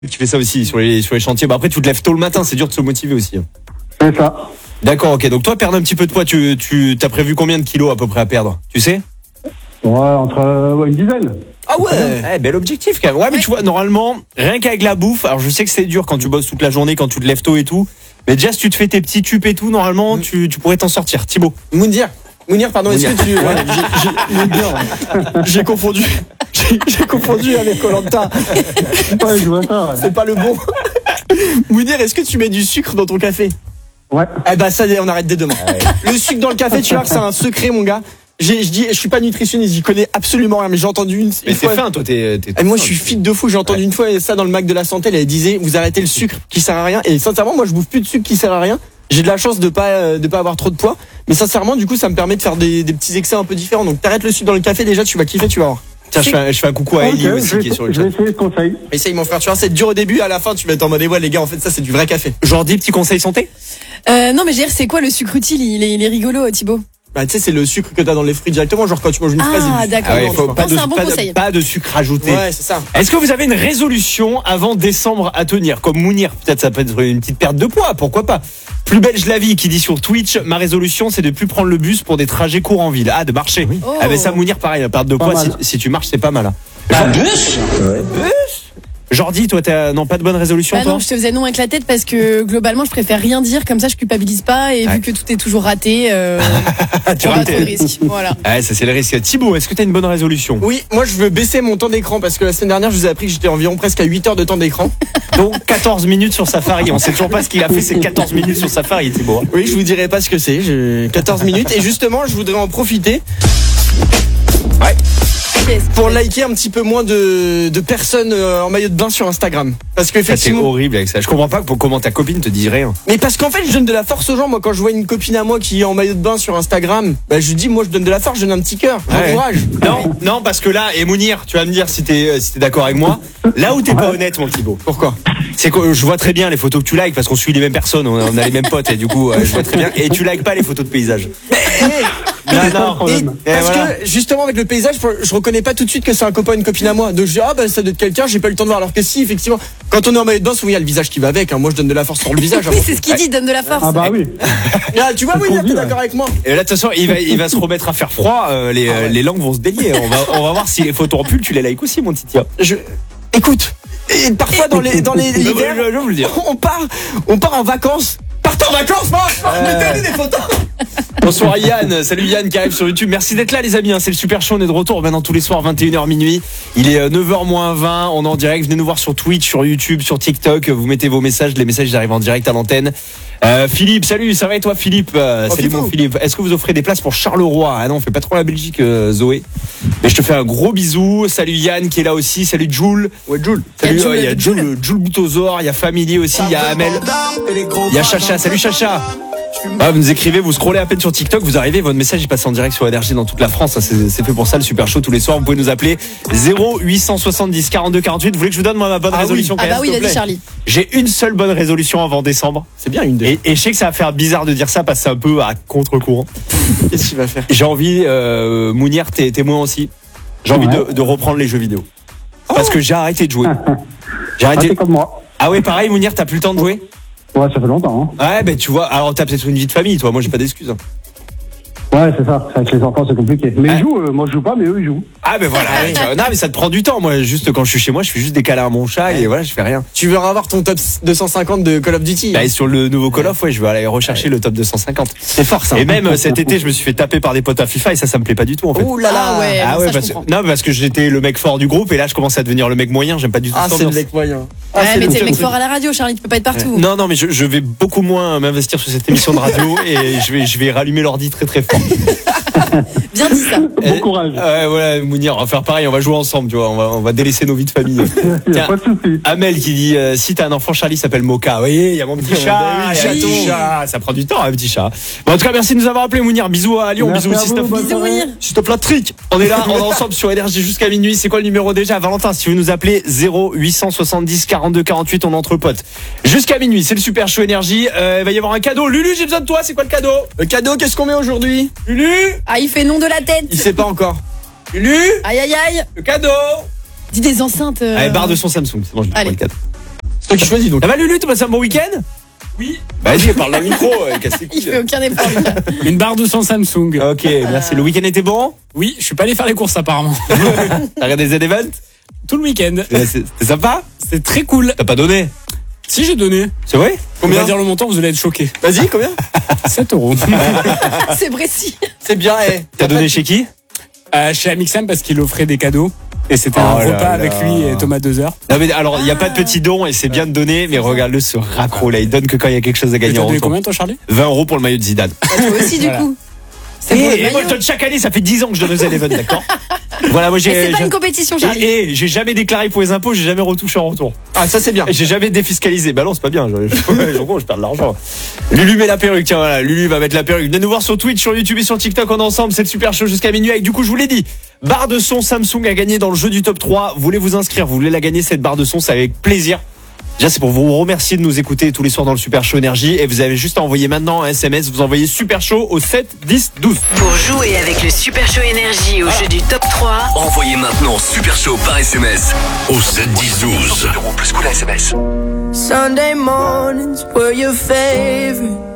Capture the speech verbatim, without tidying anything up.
Tu fais ça aussi sur les, sur les chantiers. Bah après, tu te lèves tôt le matin, c'est dur de se motiver aussi. C'est ça. D'accord, ok. Donc toi, perdre un petit peu de poids, tu, tu as prévu combien de kilos à peu près à perdre? Tu sais? Ouais, entre euh, ouais, une dizaine. Ah ouais, eh, bel objectif quand même. Ouais, mais tu vois, normalement, rien qu'avec la bouffe, alors je sais que c'est dur quand tu bosses toute la journée, quand tu te lèves tôt et tout, mais déjà si tu te fais tes petits tubes et tout, normalement, tu, tu pourrais t'en sortir. Thibaut. Mounir. Mounir, pardon, est-ce que tu... Ouais, j'ai, j'ai, j'ai confondu. J'ai, j'ai confondu avec Koh-Lanta. Ouais, je vois ça. Ouais. C'est pas le bon. Mounir, est-ce que tu mets du sucre dans ton café? Ouais. Eh bah ça, on arrête dès demain. Ah ouais. Le sucre dans le café, tu vois que c'est un secret, mon gars. J'ai, je dis, je suis pas nutritionniste, j'y connais absolument rien, mais j'ai entendu une, une mais fois. Mais t'es fin, toi, t'es. t'es et moi, je suis fit de fou. J'ai entendu ouais. une fois ça dans le Mac de la santé. Elle disait, vous arrêtez le sucre qui sert à rien. Et sincèrement, moi, je bouffe plus de sucre qui sert à rien. J'ai de la chance de pas de pas avoir trop de poids, mais sincèrement, du coup, ça me permet de faire des, des petits excès un peu différents. Donc, t'arrêtes le sucre dans le café, déjà, tu vas kiffer, tu vas voir. Tiens, je fais, un, je fais un coucou à Ellie okay, aussi qui est sur le chat. Je vais essayer ce conseil. Essaye, mon frère, tu vois, c'est dur au début, à la fin, tu vas être en mode, ouais, les gars, en fait, ça, c'est du vrai café. Jordi, petit conseil santé? Euh, non, mais j'ai dire, c'est quoi le sucre utile? Il est, il est rigolo, Thibaut. Bah, tu sais, c'est le sucre que t'as dans les fruits directement, genre quand tu manges une fraise. Ah, d'accord. Ah ouais, faut pas, non, de, un bon pas, de, pas de sucre rajouté. Ouais, c'est ça. Est-ce que vous avez une résolution avant décembre à tenir? Comme Mounir, peut-être ça peut être une petite perte de poids, pourquoi pas? Plus belge la vie qui dit sur Twitch, ma résolution c'est de plus prendre le bus pour des trajets courts en ville. Ah, de marcher. Oui. Oh. Ah, mais ça, Mounir, pareil, la perte de poids, si, si tu marches, c'est pas mal. Hein. Un bus? Ouais. Bus? Jordi, toi, t'as non pas de bonne résolution? Bah toi non, je te faisais non avec la tête parce que globalement, je préfère rien dire, comme ça, je culpabilise pas et ouais. vu que tout est toujours raté, euh, tu rates le risque. Voilà. Ouais, ça c'est le risque. Thibaut, est-ce que t'as une bonne résolution? Oui, moi je veux baisser mon temps d'écran parce que la semaine dernière, je vous ai appris que j'étais environ presque à huit heures de temps d'écran. Donc quatorze minutes sur Safari. On sait toujours pas ce qu'il a fait, c'est quatorze minutes sur Safari, Thibaut. Oui, je vous dirai pas ce que c'est. J'ai quatorze minutes et justement, je voudrais en profiter. Ouais. Pour liker un petit peu moins de, de personnes en maillot de bain sur Instagram. Parce que effectivement. C'est horrible avec ça. Je comprends pas comment ta copine te dit rien. Mais parce qu'en fait, je donne de la force aux gens. Moi, quand je vois une copine à moi qui est en maillot de bain sur Instagram, bah, je dis, moi, je donne de la force, je donne un petit cœur. Ouais. Courage. Non, non, parce que là, et Mounir, tu vas me dire si t'es, si t'es d'accord avec moi. Là où t'es pas honnête, mon Thibaut. Pourquoi? C'est que je vois très bien les photos que tu likes parce qu'on suit les mêmes personnes, on a, on a les mêmes potes et du coup, euh, je vois très bien. Et tu likes pas les photos de paysages. Non, non, et parce voilà. que justement avec le paysage, je reconnais pas tout de suite que c'est un copain, une copine à moi. Donc je dis ah bah ça doit être quelqu'un, j'ai pas eu le temps de voir. Alors que si effectivement, quand on est en maillot de bain, souvent il y a le visage qui va avec. Hein. Moi je donne de la force sur le visage. Oui, c'est ce qu'il dit, donne de la force. Ah bah oui. Ah, tu vois, oui, il est d'accord avec moi. Et là de toute façon, il va, il va se remettre à faire froid. Euh, les, ah ouais. les langues vont se délier. On va, on va voir si les photos en pull, tu les likes aussi, mon Titia. Je, écoute. Et parfois dans les dans les l'hiver, je, je, je vous le dire. on part, on part en vacances. Partez en vacances, moi. Je euh... mettez des photos. Bonsoir Yann, salut Yann qui arrive sur YouTube. Merci d'être là les amis, c'est le Super Show, on est de retour maintenant tous les soirs vingt et une heures minuit. Il est neuf heures moins vingt, on est en direct, venez nous voir sur Twitch, sur YouTube, sur TikTok, vous mettez vos messages, les messages arrivent en direct à l'antenne. Euh, Philippe, salut, ça va et toi Philippe euh, oh, Salut mon Philippe. Est-ce que vous offrez des places pour Charleroi? Ah non, on fait pas trop la Belgique euh, Zoé. Mais je te fais un gros bisou. Salut Yann qui est là aussi, salut Jules. Ouais Jules. Salut, il y a Jules, Jules, Jules Boutosaur, il y a Family aussi, il y a Amel. Il y a Chacha, salut Chacha. Ah, vous nous écrivez, vous scrollez à peine sur TikTok, vous arrivez, votre message est passé en direct sur Énergie dans toute la France. C'est, c'est fait pour ça le Super Show tous les soirs. Vous pouvez nous appeler zéro huit cent soixante-dix quarante-deux quarante-huit. Vous voulez que je vous donne moi ma bonne ah résolution oui. quand Ah bah même, oui, vas-y Charlie. J'ai une seule bonne résolution avant décembre. C'est bien une des. Et, et je sais que ça va faire bizarre de dire ça parce que c'est un peu à contre-courant. Qu'est-ce qu'il va faire? J'ai envie, euh, Mounir, t'es témoin aussi. J'ai envie ouais. de, de reprendre les jeux vidéo. Oh. Parce que j'ai arrêté de jouer. J'ai arrêté. Ah, comme moi. Ah ouais, pareil, Mounir, t'as plus le temps de jouer? Ouais, ça fait longtemps. Hein. Ouais, ben tu vois, alors t'as peut-être une vie de famille, toi. Moi, j'ai pas d'excuses. Hein. Ouais, c'est ça. Avec les enfants, c'est compliqué. Mais ah. ils jouent, euh, moi je joue pas, mais eux ils jouent. Ah, ben voilà. Oui. Non, mais ça te prend du temps. Moi, juste quand je suis chez moi, je fais juste des câlins à mon chat et voilà, je fais rien. Tu veux avoir ton top deux cent cinquante de Call of Duty? Bah, hein. Et sur le nouveau Call of, ouais, je vais aller rechercher ouais. le top deux cent cinquante. C'est fort ça. Et même cet été, je me suis fait taper par des potes à FIFA et ça, ça me plaît pas du tout en fait. Ouh là là. Ah ouais, ah ouais ça, parce... non, parce que j'étais le mec fort du groupe et là, je commence à devenir le mec moyen. J'aime pas du tout ah, ça. Ah, c'est le mec moyen. Ah, ouais, mais t'es le mec fort à la radio, Charlie. Tu peux pas être partout. Non, non, mais je, je vais beaucoup moins m'investir sur cette émission de radio et je vais, je vais rallumer l'ordi très très fort. Bien dit ça. Bon courage. Ouais, voilà, Mounir, on va faire pareil, on va jouer ensemble, tu vois, on va, on va délaisser nos vies de famille. Tiens, pas de soucis. Amel qui dit euh, si t'as un enfant, Charlie s'appelle Moka. Vous voyez, il y a mon petit chat, oui, il y a oui. ton chat, ça prend du temps, un petit chat. Bon, en tout cas, merci de nous avoir appelé, Mounir. Bisous à Lyon, merci bisous à aussi, Stop. Bisous, Mounir. Stop la trick. On est là, on est ensemble sur Énergie jusqu'à minuit. C'est quoi le numéro déjà, Valentin? Si vous nous appelez zéro huit cent soixante-dix quarante-deux quarante-huit, on est entre potes. Jusqu'à minuit, c'est le Super Show Énergie. Euh, il va y avoir un cadeau. Lulu, j'ai besoin de toi. C'est quoi le cadeau? Le cadeau, qu'est-ce qu'on met aujourd'hui? Lulu? Ah, il fait non de la tête. Il sait pas encore. Lulu? Aïe aïe aïe. Le cadeau? Dis des enceintes. Euh... Allez, barre de son Samsung. C'est bon, je vais prendre le cadeau. Toi qui choisis donc. Ça va Lulu, t'as passé un bon week-end? Oui. Vas-y, parle dans le micro, euh, casse les Il couilles. fait aucun effort, Lucas. Une barre de son Samsung. Ok, merci. Le week-end était bon? Oui, je suis pas allé faire les courses apparemment. T'as regardé Z Event? Tout le week-end. C'était sympa? C'est très cool. T'as pas donné? Si j'ai donné. C'est vrai? On va dire le montant, vous allez être choqués. Vas-y, combien? sept euros. C'est précis. C'est bien, eh. T'as donné chez qui? Euh, chez Amixem parce qu'il offrait des cadeaux. Et c'était Oh un là repas là. avec lui et Thomas Dozer. Non mais alors il y a pas de petit don et c'est bien de donner mais regarde-le ce raccro là, il donne que quand il y a quelque chose à Et gagner t'as en donné retour. combien toi Charlie? vingt euros pour le maillot de Zidane. Bah, toi aussi, du Voilà. coup. C'est Et, pour le et moi maillot. je donne chaque année, ça fait dix ans que je donne aux Eleven, d'accord? Voilà, moi Et j'ai c'est pas j'ai- une compétition, Charlie. et, et j'ai jamais déclaré pour les impôts, j'ai jamais retouché en retour. Ah, ça c'est bien. Et j'ai jamais défiscalisé. Bah non, c'est pas bien. Je, je, je, je, je perds de l'argent. Lulu met la perruque. Tiens, voilà. Lulu va mettre la perruque. Venez nous voir sur Twitch, sur YouTube et sur TikTok. On est ensemble. C'est le super show jusqu'à minuit. Avec, du coup, je vous l'ai dit. Barre de son Samsung à gagner dans le jeu du top trois. Vous voulez vous inscrire? Vous voulez la gagner, cette barre de son? C'est avec plaisir. Déjà, c'est pour vous remercier de nous écouter tous les soirs dans le Super Show Énergie. Et vous avez juste à envoyer maintenant un S M S. Vous envoyez Super Show au sept dix douze. Pour jouer avec le Super Show Énergie au jeu du top trois, Envoyez maintenant Super Show par S M S au sept dix douze. Plus cool à S M S. Sunday mornings were your favorite.